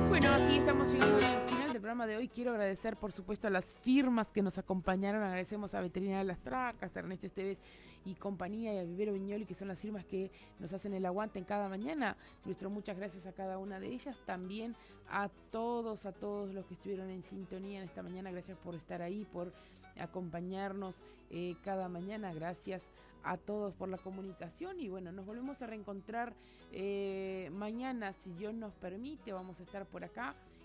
Bueno, así estamos llegando al final del programa de hoy. Quiero agradecer, por supuesto, a las firmas que nos acompañaron. Agradecemos a Veterinaria Las Tracas, a Ernesto Esteves y compañía, y a Vivero Viñoli, que son las firmas que nos hacen el aguante en cada mañana. Nuestro muchas gracias a cada una de ellas. También a todos los que estuvieron en sintonía en esta mañana. Gracias por estar ahí, por acompañarnos cada mañana. Gracias a todos por la comunicación, y bueno, nos volvemos a reencontrar mañana, si Dios nos permite. Vamos a estar por acá